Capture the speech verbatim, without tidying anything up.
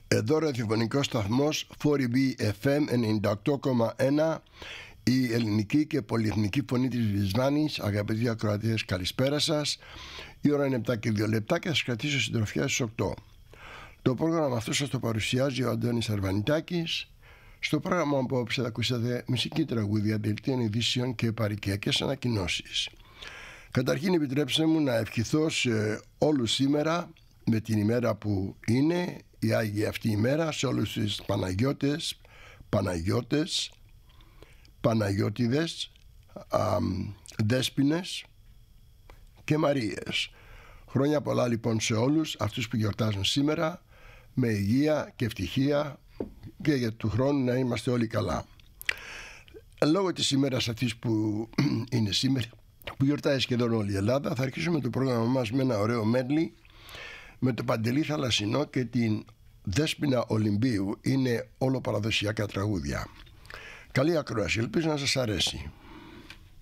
Εδώ ραδιοφωνικός σταθμός φορ ι μπι εφ εμ ενενήντα οκτώ κόμμα ένα, η ελληνική και πολυεθνική φωνή της Βυσβάνης. Αγαπητοί ακροατές, καλησπέρα σας. Η ώρα είναι επτά και δύο λεπτά και θα σας κρατήσω συντροφιά στις οκτώ. Το πρόγραμμα αυτό σας το παρουσιάζει ο Αντώνης Αρβανιτάκης. Στο πρόγραμμα απόψε θα ακούσατε μουσική τραγούδια, δελτίων ειδήσεων και παροικιακές ανακοινώσεις. Καταρχήν επιτρέψτε μου να ευχηθώ σε όλους σήμερα, με την ημέρα που είναι η Άγια αυτή ημέρα, σε όλους τους Παναγιώτες, Παναγιώτες, Παναγιώτιδες, α, Δέσποινες και Μαρίες. Χρόνια πολλά λοιπόν σε όλους αυτούς που γιορτάζουν σήμερα, με υγεία και ευτυχία και για του χρόνου να είμαστε όλοι καλά. Λόγω της ημέρας αυτής που είναι σήμερα, που γιορτάζει σχεδόν όλη η Ελλάδα, θα αρχίσουμε το πρόγραμμα μας με ένα ωραίο medley με το Παντελή Θαλασσινό και την Δέσποινα Ολυμπίου. Είναι όλο παραδοσιακά τραγούδια. Καλή ακρόαση, ελπίζω να σας αρέσει.